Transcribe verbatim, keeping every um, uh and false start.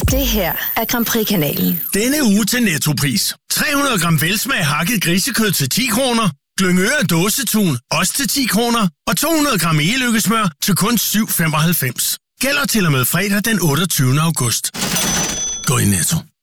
Det her er Grand Prix-kanalen. Denne uge til Nettopris. tre hundrede gram velsmag hakket grisekød til ti kroner. Glyngøre dåsetun, også til ti kroner. Og to hundrede gram e-lykkesmør til kun syv femoghalvfems. Gælder til og med fredag den otteogtyvende august. Gå i Netto.